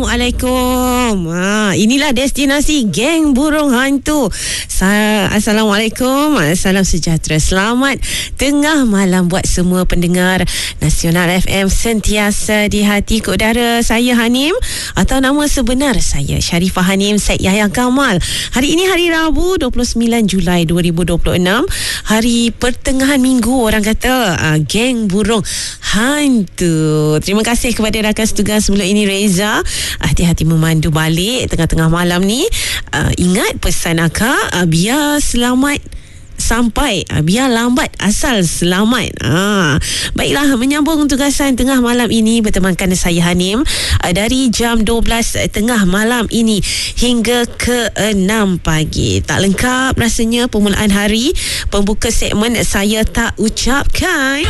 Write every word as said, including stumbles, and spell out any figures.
Assalamualaikum. Ha, inilah destinasi geng burung hantu. Sa- Assalamualaikum. Salam sejahtera. Selamat tengah malam buat semua pendengar Nasional F M sentiasa di hati udara. Saya Hanim, atau nama sebenar saya Sharifah Hanim Syed Yahya Kamal. Hari ini hari Rabu dua puluh sembilan Julai dua ribu dua puluh enam. Hari pertengahan minggu orang kata. uh, Geng burung hantu. Terima kasih kepada rakan setugas sebelum ini Reza. Hati-hati memandu balik tengah-tengah malam ni. uh, Ingat pesan akak, uh, biar selamat sampai, uh, biar lambat asal selamat. ha. Baiklah, menyambung tugasan tengah malam ini bertemankan saya Hanim, uh, dari jam dua belas tengah malam ini hingga ke enam pagi. Tak lengkap rasanya permulaan hari. Pembuka segmen saya tak ucapkan.